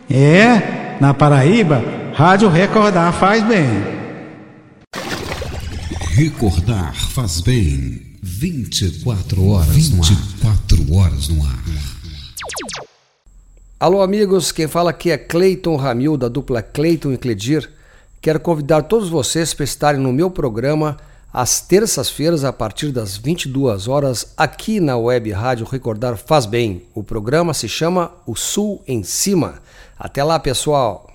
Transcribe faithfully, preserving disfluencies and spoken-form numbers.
É, na Paraíba, Rádio Recordar faz bem. Recordar faz bem. vinte e quatro horas vinte e quatro horas no ar. Alô, amigos, quem fala aqui é Cleiton Ramil, da dupla Cleiton e Cledir. Quero convidar todos vocês para estarem no meu programa às terças-feiras, a partir das vinte e duas horas, aqui na Web Rádio Recordar Faz Bem. O programa se chama O Sul em Cima. Até lá, pessoal!